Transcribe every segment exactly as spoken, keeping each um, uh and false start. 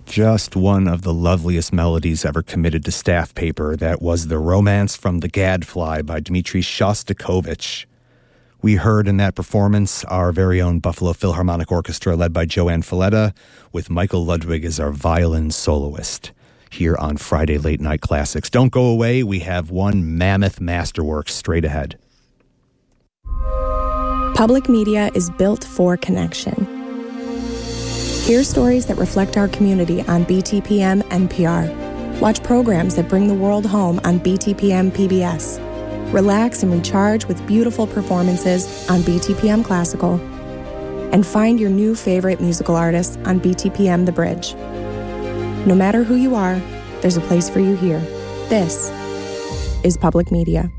Just one of the loveliest melodies ever committed to staff paper. That was The Romance from the Gadfly by Dmitri Shostakovich. We heard in that performance our very own Buffalo Philharmonic Orchestra led by Joanne Falletta with Michael Ludwig as our violin soloist here on Friday Late Night Classics. Don't go away. We have one mammoth masterwork straight ahead. Public media is built for connection. Hear stories that reflect our community on B T P M N P R. Watch programs that bring the world home on B T P M P B S. Relax and recharge with beautiful performances on B T P M Classical. And find your new favorite musical artists on B T P M The Bridge. No matter who you are, there's a place for you here. This is public media.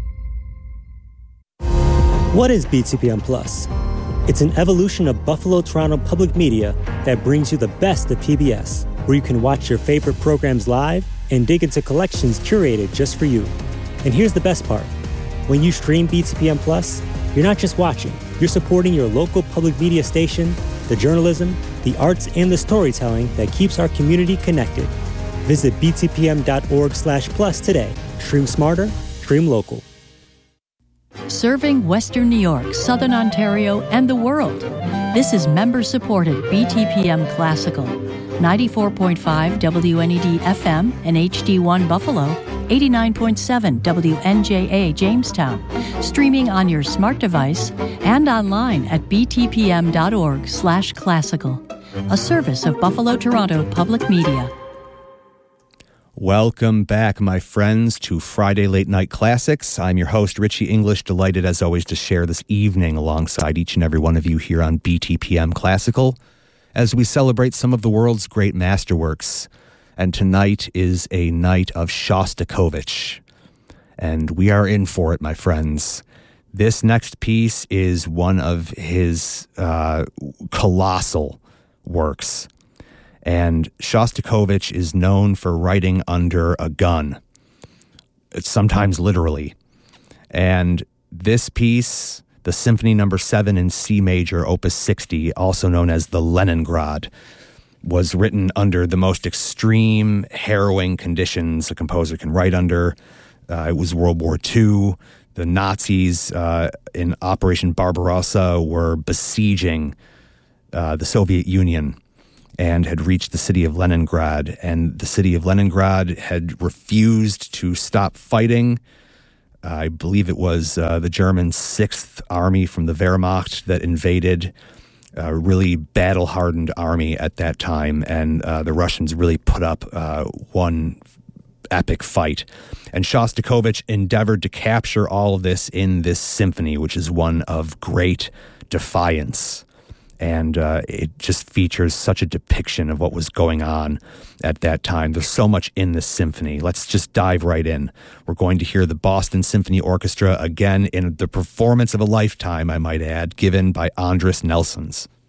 What is B T P M Plus? It's an evolution of Buffalo Toronto Public Media that brings you the best of P B S, where you can watch your favorite programs live and dig into collections curated just for you. And here's the best part. When you stream B T P M Plus, you're not just watching, you're supporting your local public media station, the journalism, the arts, and the storytelling that keeps our community connected. Visit b t p m dot org slash plus today. Stream smarter, stream local. Serving Western New York, Southern Ontario, and the world. This is member-supported B T P M Classical. ninety-four point five W N E D F M and H D one Buffalo, eighty-nine point seven W N J A Jamestown. Streaming on your smart device and online at b t p m dot org slash classical. A service of Buffalo Toronto Public Media. Welcome back, my friends, to Friday Late Night Classics. I'm your host, Richie English, delighted as always to share this evening alongside each and every one of you here on B T P M Classical as we celebrate some of the world's great masterworks. And tonight is a night of Shostakovich. And we are in for it, my friends. This next piece is one of his uh, colossal works. And Shostakovich is known for writing under a gun, sometimes literally. And this piece, the Symphony Number seven in C major, Opus sixty, also known as the Leningrad, was written under the most extreme, harrowing conditions a composer can write under. Uh, it was World War Two. The Nazis uh, in Operation Barbarossa were besieging uh, the Soviet Union and had reached the city of Leningrad. And the city of Leningrad had refused to stop fighting. I believe it was uh, the German sixth Army from the Wehrmacht that invaded, a really battle-hardened army at that time. And uh, the Russians really put up uh, one epic fight. And Shostakovich endeavored to capture all of this in this symphony, which is one of great defiance. And uh, it just features such a depiction of what was going on at that time. There's so much in this symphony. Let's just dive right in. We're going to hear the Boston Symphony Orchestra again in the performance of a lifetime, I might add, given by Andris Nelsons.